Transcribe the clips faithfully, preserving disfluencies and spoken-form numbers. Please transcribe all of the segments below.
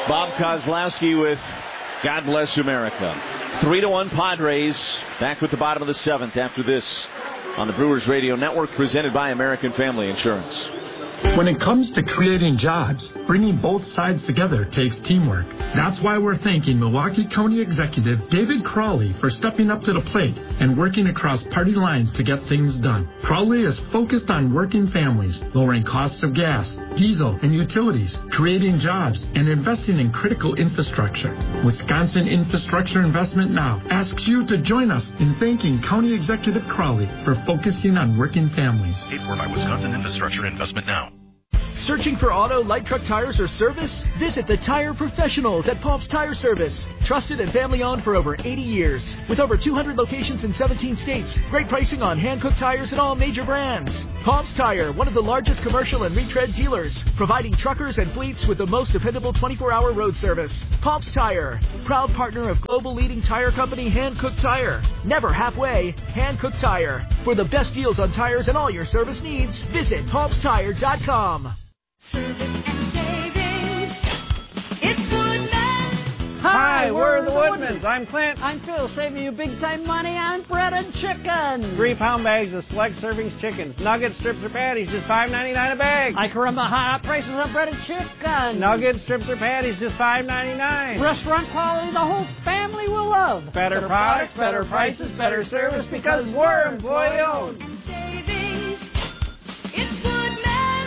Bob Kozlowski with God Bless America. Three to one Padres. Back with the bottom of the seventh after this on the Brewers Radio Network, presented by American Family Insurance. When it comes to creating jobs, bringing both sides together takes teamwork. That's why we're thanking Milwaukee County Executive David Crowley for stepping up to the plate and working across party lines to get things done. Crowley is focused on working families, lowering costs of gas, diesel, and utilities, creating jobs, and investing in critical infrastructure. Wisconsin Infrastructure Investment Now asks you to join us in thanking County Executive Crowley for focusing on working families. Paid for by Wisconsin Infrastructure Investment Now. Searching for auto, light truck tires, or service? Visit the Tire Professionals at Pops Tire Service. Trusted and family-owned for over eighty years. With over two hundred locations in seventeen states. Great pricing on hand-cooked tires and all major brands. Pops Tire, one of the largest commercial and retread dealers. Providing truckers and fleets with the most dependable twenty-four hour road service. Pops Tire, proud partner of global leading tire company Hand-Cooked Tire. Never halfway, Hand-Cooked Tire. For the best deals on tires and all your service needs, visit pops tire dot com. Service and savings. It's Woodman's. Hi, we're the Woodmans. I'm Clint. I'm Phil, saving you big time money on breaded chicken. Three pound bags of select servings chickens. Nuggets, strips, or patties, just five ninety-nine a bag. I can remember hot prices on breaded chicken. Nuggets, strips, or patties, just five ninety-nine. Restaurant quality the whole family will love. Better, better products, better prices, better service, because we're employee owned. And savings. It's Woodman's.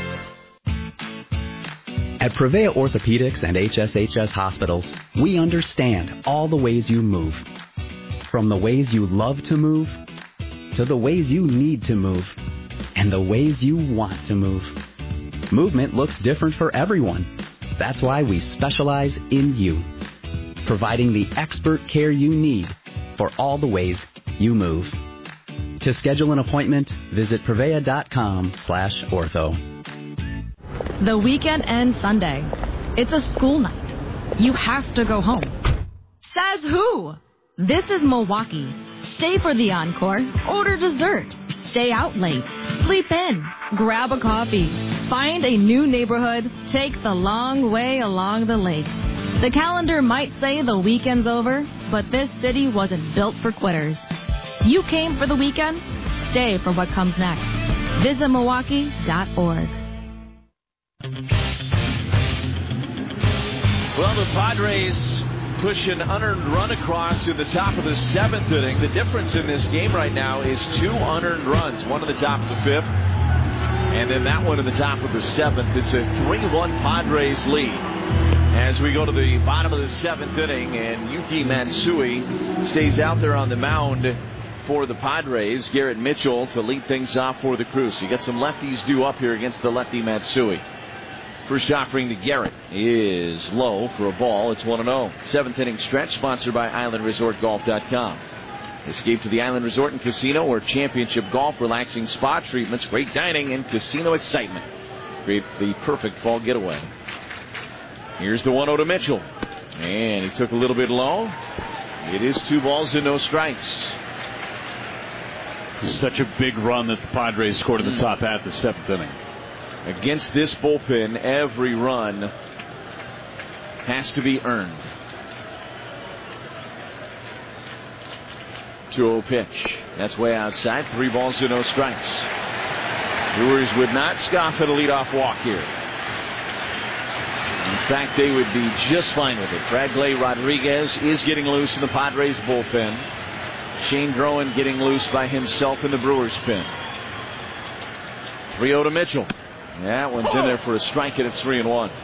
At Prevea Orthopedics and H S H S Hospitals, we understand all the ways you move. From the ways you love to move, to the ways you need to move, and the ways you want to move. Movement looks different for everyone. That's why we specialize in you, providing the expert care you need for all the ways you move. To schedule an appointment, visit prevea.com slash ortho. The weekend ends Sunday. It's a school night. You have to go home. Says who? This is Milwaukee. Stay for the encore. Order dessert. Stay out late. Sleep in. Grab a coffee. Find a new neighborhood. Take the long way along the lake. The calendar might say the weekend's over, but this city wasn't built for quitters. You came for the weekend? Stay for what comes next. Visit Milwaukee dot org. Well, the Padres push an unearned run across in the top of the seventh inning. The difference in this game right now is two unearned runs. One in the top of the fifth, and then that one in the top of the seventh. It's a three one Padres lead as we go to the bottom of the seventh inning, and Yuki Matsui stays out there on the mound for the Padres. Garrett Mitchell to lead things off for the Crew. So you got some lefties due up here against the lefty Matsui. First offering to Garrett is low for a ball. It's one and oh. Seventh inning stretch sponsored by Island Resort Golf dot com. Escape to the Island Resort and Casino, where championship golf, relaxing spa treatments, great dining, and casino excitement create the perfect fall getaway. Here's the one oh to Mitchell. And he took a little bit low. It is two balls and no strikes. Such a big run that the Padres scored in the top half of the seventh inning. Against this bullpen, every run has to be earned. two oh pitch. That's way outside. Three balls to no strikes. Brewers would not scoff at a leadoff walk here. In fact, they would be just fine with it. Bradley Rodriguez is getting loose in the Padres bullpen. Shane Drowan getting loose by himself in the Brewers pen. three oh to Mitchell. That one's in there for a strike, and it's three and one.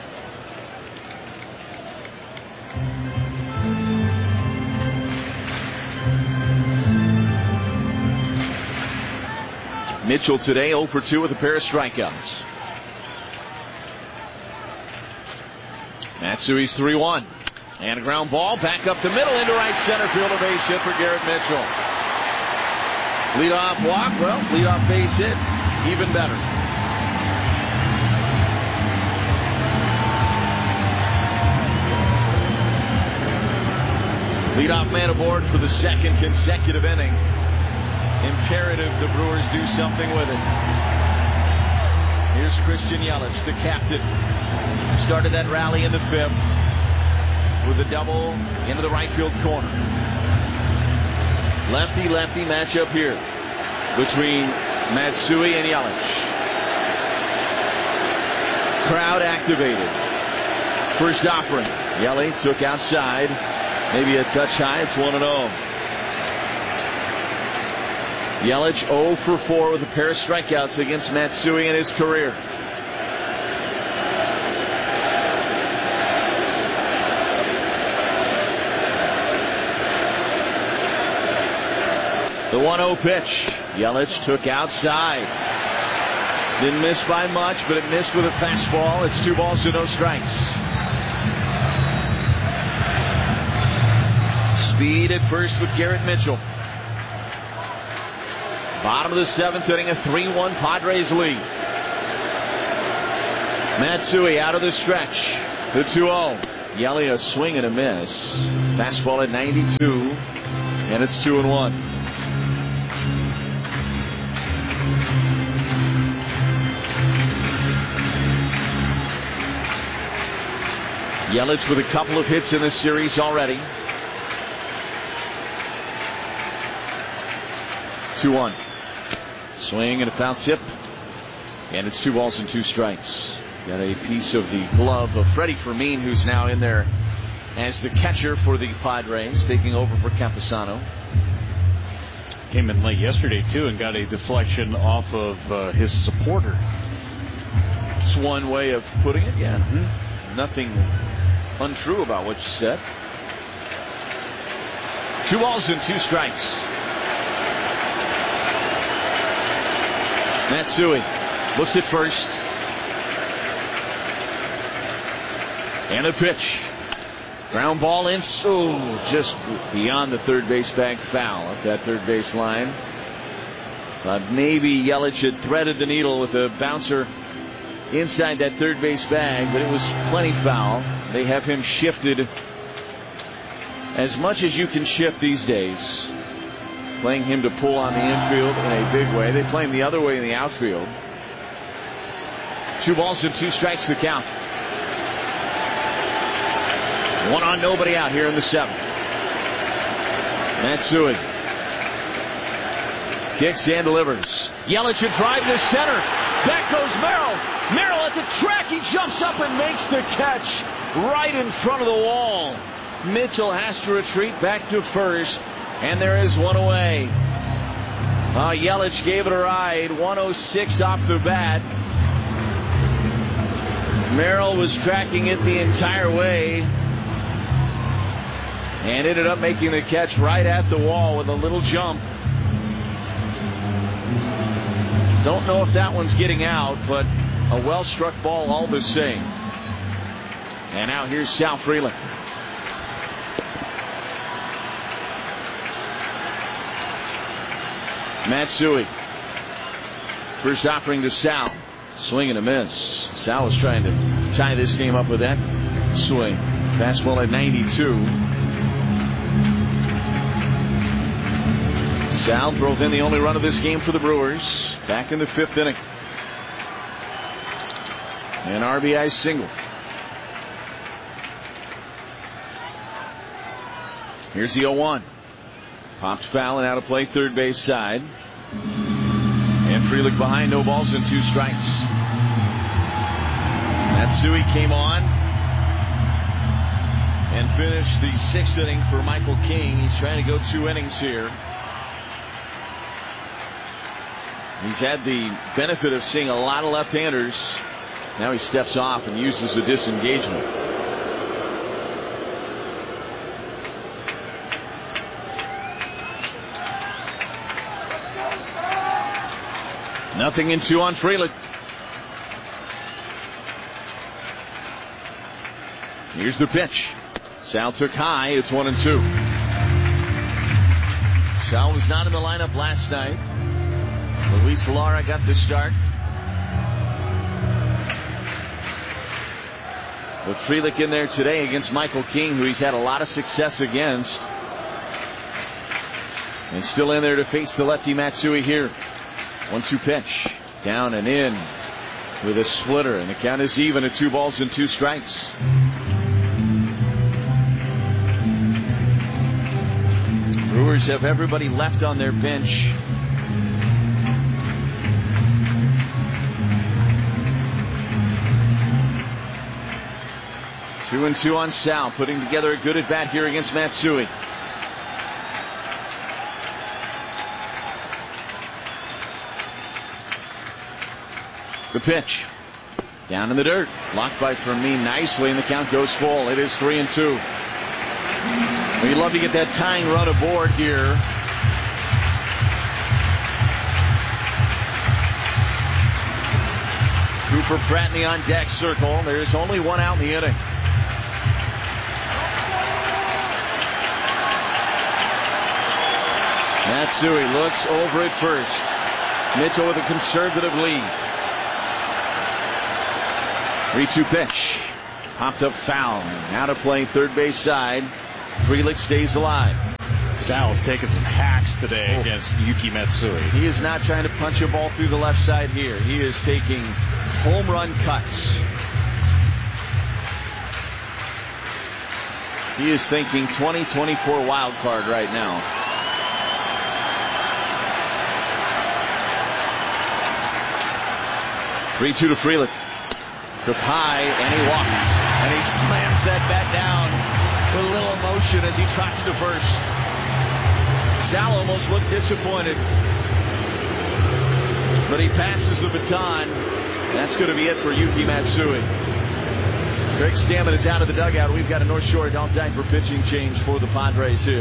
Mitchell today oh for two with a pair of strikeouts. Matsui's three one. And a ground ball back up the middle into right center field. A base hit for Garrett Mitchell. Leadoff walk. Well, leadoff base hit. Even better. Leadoff man aboard for the second consecutive inning. Imperative the Brewers do something with it. Here's Christian Yelich, the captain. Started that rally in the fifth. with a double into the right field corner. Lefty-lefty matchup here between Matsui and Yelich. Crowd activated. First offering. Yelich took outside. Maybe a touch high. It's one and oh. Yelich oh for four with a pair of strikeouts against Matsui in his career. The one oh pitch. Yelich took outside. Didn't miss by much, but it missed with a fastball. It's two balls to no strikes. Speed at first with Garrett Mitchell. Bottom of the seventh inning, a three one Padres lead. Matsui out of the stretch. The two oh. Yelich a swing and a miss. Fastball at ninety-two. And it's two and one. Yelich with a couple of hits in this series already. two one. Swing and a foul tip. And it's two balls and two strikes. Got a piece of the glove of Freddie Fermin, who's now in there as the catcher for the Padres, taking over for Campusano. Came in late yesterday, too, and got a deflection off of uh, his supporter. It's one way of putting it, yeah. Mm-hmm. Nothing untrue about what you said. Two balls and two strikes. Matsui looks at first. And a pitch. Ground ball in. So just beyond the third base bag, foul at that third base line. But maybe Yelich had threaded the needle with a bouncer inside that third base bag, but it was plenty foul. They have him shifted as much as you can shift these days. Playing him to pull on the infield in a big way. They play him the other way in the outfield. Two balls and two strikes to the count. One on, nobody out here in the seventh. Matsui kicks and delivers. Yelich should drive to center. Back goes Merrill. Merrill at the track. He jumps up and makes the catch right in front of the wall. Mitchell has to retreat back to first. And there is one away. Uh, Yelich gave it a ride. one oh six off the bat. Merrill was tracking it the entire way. And ended up making the catch right at the wall with a little jump. Don't know if that one's getting out, but a well-struck ball all the same. And now here's Sal Frelick. Matsui. First offering to Sal. Swing and a miss. Sal was trying to tie this game up with that swing. Fastball at ninety-two. Sal drove in the only run of this game for the Brewers. Back in the fifth inning. An R B I single. Here's the oh one. Popped foul and out of play, third base side. And Frelick behind, no balls and two strikes. Matsui came on and finished the sixth inning for Michael King. He's trying to go two innings here. He's had the benefit of seeing a lot of left-handers. Now he steps off and uses a disengagement. Nothing in two on Frelick. Here's the pitch. Sal took high. It's one and two. Sal was not in the lineup last night. Luis Lara got the start. But Frelick in there today against Michael King, who he's had a lot of success against. And still in there to face the lefty Matsui here. one two pitch. Down and in with a splitter. And the count is even at two balls and two strikes. Brewers have everybody left on their bench. Two and two on Sal, putting together a good at bat here against Matsui. The pitch. Down in the dirt. Blocked by Fermin nicely, and the count goes full. It is three and two. We'd love to get that tying run aboard here. Cooper Pratt in the on deck circle. There's only one out in the inning. Matsui looks over at first. Mitchell with a conservative lead. three two pitch. Popped up foul. Now to play third base side. Frelick stays alive. Sal's taking some hacks today oh. against Yuki Matsui. He is not trying to punch a ball through the left side here. He is taking home run cuts. He is thinking twenty twenty-four wild card right now. three two to Frelick. It's up high, and he walks. And he slams that bat down with a little emotion as he trots to first. Sal almost looked disappointed. But he passes the baton. That's going to be it for Yuki Matsui. Greg Stammen is out of the dugout. We've got a North Shore Adult Diaper pitching change for the Padres here.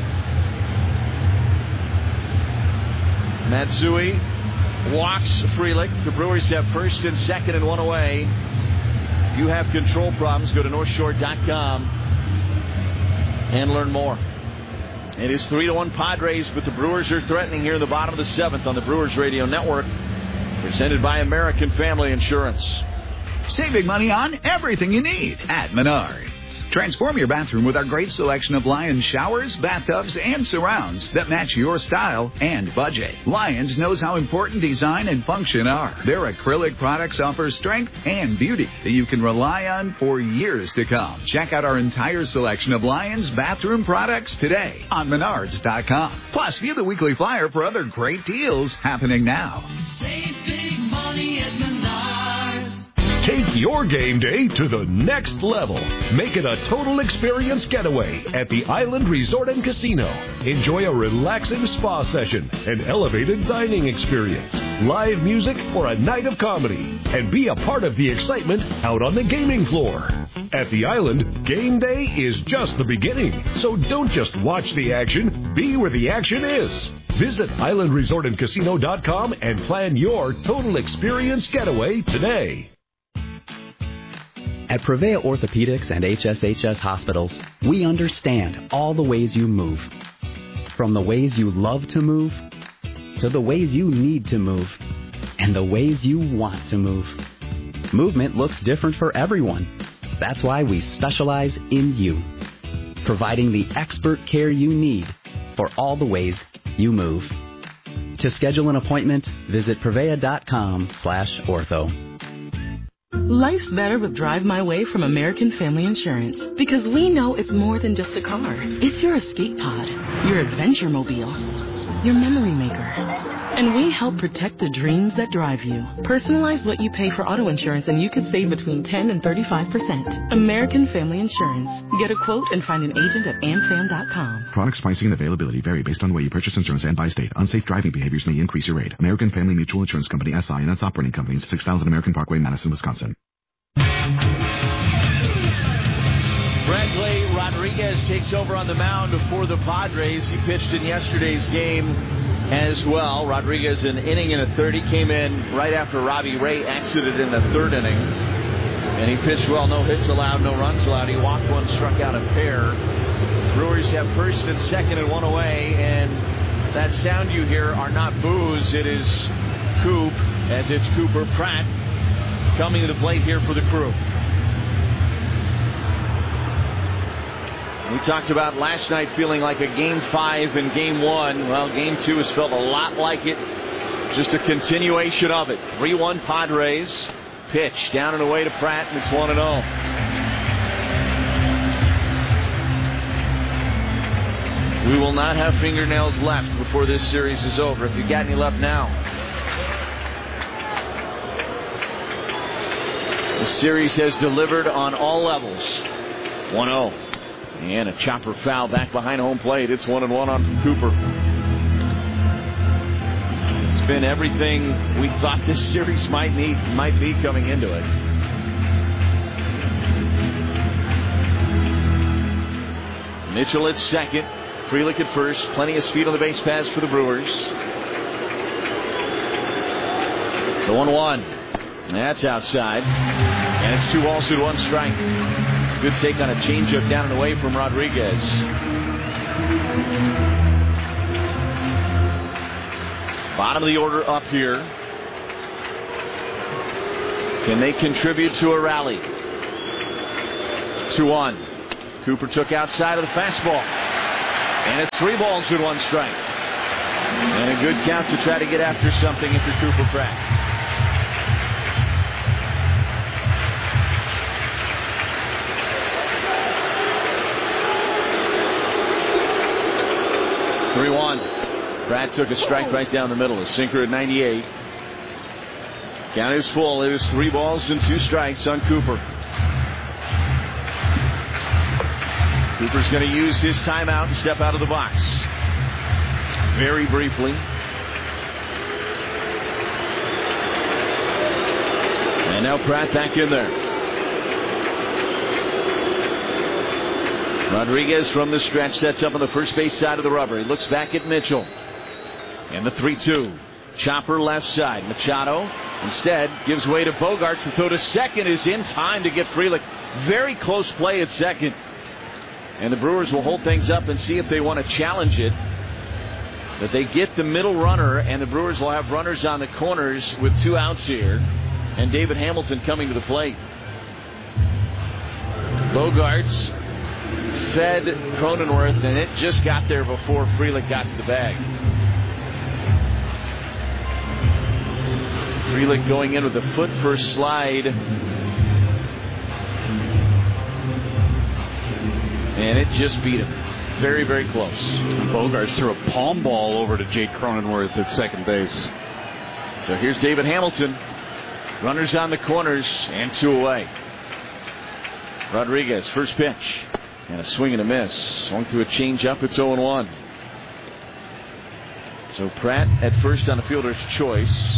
Matsui walks Frelick. The Brewers have first and second and one away. You have control problems. Go to north shore dot com and learn more. It is three to one Padres, but the Brewers are threatening here in the bottom of the seventh on the Brewers Radio Network. Presented by American Family Insurance. Saving money on everything you need at Menards. Transform your bathroom with our great selection of Lions showers, bathtubs, and surrounds that match your style and budget. Lions knows how important design and function are. Their acrylic products offer strength and beauty that you can rely on for years to come. Check out our entire selection of Lions bathroom products today on menards dot com. Plus, view the weekly flyer for other great deals happening now. Save big money at Menards. Take your game day to the next level. Make it a total experience getaway at the Island Resort and Casino. Enjoy a relaxing spa session, an elevated dining experience, live music, or a night of comedy. And be a part of the excitement out on the gaming floor. At the Island, game day is just the beginning. So don't just watch the action, be where the action is. Visit island resort and casino dot com and plan your total experience getaway today. At Prevea Orthopedics and H S H S Hospitals, we understand all the ways you move. From the ways you love to move, to the ways you need to move, and the ways you want to move. Movement looks different for everyone. That's why we specialize in you, providing the expert care you need for all the ways you move. To schedule an appointment, visit prevea dot com slash ortho. Life's better with Drive My Way from American Family Insurance, because we know it's more than just a car. It's your escape pod, your adventure mobile, your memory maker. And we help protect the dreams that drive you. Personalize what you pay for auto insurance and you could save between ten and thirty-five percent. American Family Insurance. Get a quote and find an agent at am fam dot com. Products, pricing, and availability vary based on the way you purchase insurance and by state. Unsafe driving behaviors may increase your rate. American Family Mutual Insurance Company, S I and its operating companies, six thousand American Parkway, Madison, Wisconsin. Bradley Rodriguez takes over on the mound for the Padres. He pitched in yesterday's game as well. Rodriguez, an inning and a third. He came in right after Robbie Ray exited in the third inning. And he pitched well. No hits allowed, no runs allowed. He walked one, struck out a pair. Brewers have first and second and one away. And that sound you hear are not boos. It is Coop, as it's Cooper Pratt coming to the plate here for the Crew. We talked about last night feeling like a game five and game one. Well, game two has felt a lot like it. Just a continuation of it. three one Padres. Pitch down and away to Pratt, and it's one and oh. We will will not have fingernails left before this series is over, if you got any left now. The series has delivered on all levels. one oh. And a chopper foul back behind home plate. It's one and one on from Cooper. It's been everything we thought this series might need, might be coming into it. Mitchell at second. Frelick at first. Plenty of speed on the base pass for the Brewers. The one one. That's outside. And it's two balls to one strike. Good take on a changeup down and away from Rodriguez. Bottom of the order up here. Can they contribute to a rally? two one. Cooper took outside of the fastball. And it's three balls to one strike. And a good count to try to get after something if you're Cooper Pratt. three one. Pratt took a strike right down the middle. A sinker at ninety-eight. Count is full. It is three balls and two strikes on Cooper. Cooper's going to use his timeout and step out of the box. Very briefly. And now Pratt back in there. Rodriguez from the stretch sets up on the first base side of the rubber. He looks back at Mitchell. And the three two. Chopper left side. Machado instead gives way to Bogaerts. The throw to second is in time to get Frelick. Very close play at second. And the Brewers will hold things up and see if they want to challenge it. But they get the middle runner, and the Brewers will have runners on the corners with two outs here. And David Hamilton coming to the plate. Bogaerts fed Cronenworth, and it just got there before Frelick got to the bag. Frelick going in with a foot first slide. And it just beat him. Very, very close. Bogaerts threw a palm ball over to Jake Cronenworth at second base. So here's David Hamilton. Runners on the corners and two away. Rodriguez, first pitch. And a swing and a miss. Swung through a changeup. It's oh and one. So Pratt at first on the fielder's choice.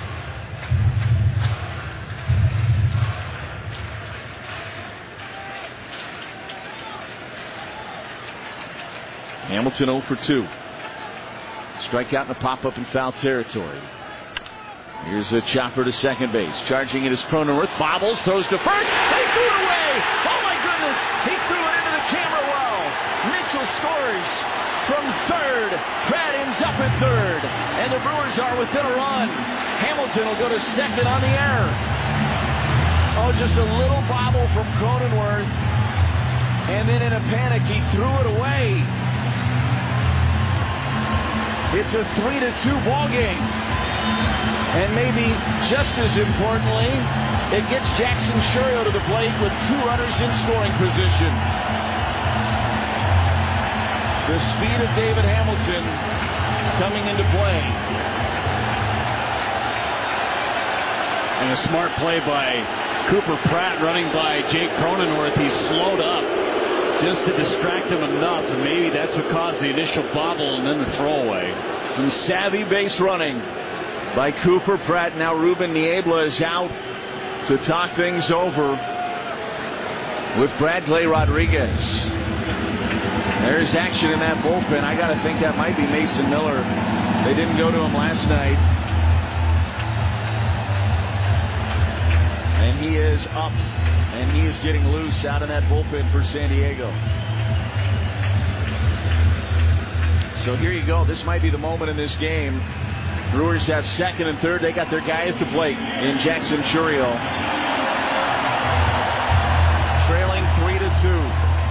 Hamilton oh for two. Strikeout and a pop-up in foul territory. Here's a chopper to second base. Charging it is Cronenworth. Bobbles, throws to first. They threw it away. Oh, my goodness. He threw it into the camera well. Mitchell scores from third. Pratt ends up at third. And the Brewers are within a run. Hamilton will go to second on the error. Oh, just a little bobble from Cronenworth. And then in a panic, he threw it away. It's a three to two ball game. And maybe just as importantly, it gets Jackson Chourio to the plate with two runners in scoring position. The speed of David Hamilton coming into play. And a smart play by Cooper Pratt running by Jake Cronenworth. He slowed up just to distract him enough, and maybe that's what caused the initial bobble and then the throwaway. Some savvy base running by Cooper Pratt. Now Ruben Niebla is out to talk things over with Bradley Rodriguez. There's action in that bullpen. I got to think that might be Mason Miller. They didn't go to him last night. And he is up. And he is getting loose out in that bullpen for San Diego. So here you go. This might be the moment in this game. Brewers have second and third. They got their guy at the plate in Jackson Chourio. Trailing three to two.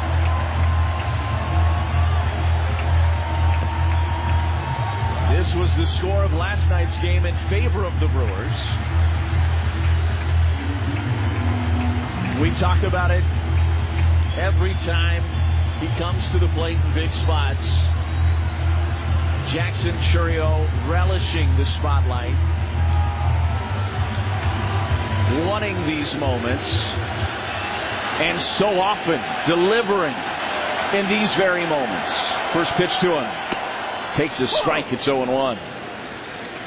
This was the score of last night's game in favor of the Brewers. We talk about it every time he comes to the plate in big spots. Jackson Chourio relishing the spotlight, wanting these moments, and so often delivering in these very moments. First pitch to him. Takes a strike. It's oh and one.